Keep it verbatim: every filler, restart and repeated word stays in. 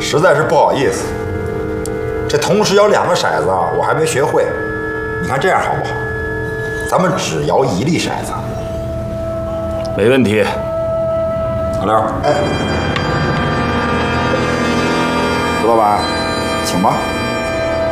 实在是不好意思，这同时摇两个骰子啊，我还没学会。你看这样好不好？咱们只摇一粒骰子。 没问题。 老刘，哎，朱老板，请吧。